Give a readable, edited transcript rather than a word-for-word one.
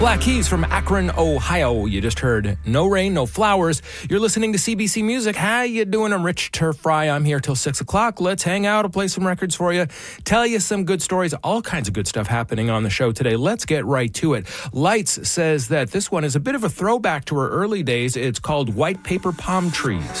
Black Keys from Akron, Ohio. You just heard No Rain, No Flowers. You're listening to CBC Music. How you doing? I'm Rich Turfry. I'm here till 6 o'clock. Let's hang out. I'll play some records for you. Tell you some good stories. All kinds of good stuff happening on the show today. Let's get right to it. Lights says that this one is a bit of a throwback to her early days. It's called White Paper Palm Trees.